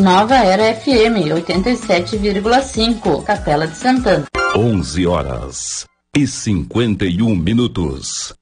Nova Era FM 87,5, Capela de Santana. 11h51.